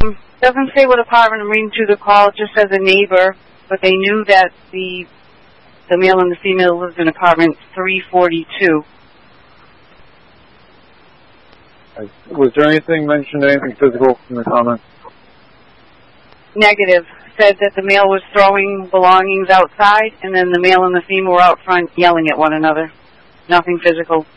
Doesn't say what apartment. I'm reading through the call. It just says a neighbor, but they knew that the male and the female lived in apartment 342. Was there anything mentioned, anything physical in the comments? Negative. Said that the male was throwing belongings outside, and then the male and the female were out front yelling at one another. Nothing physical.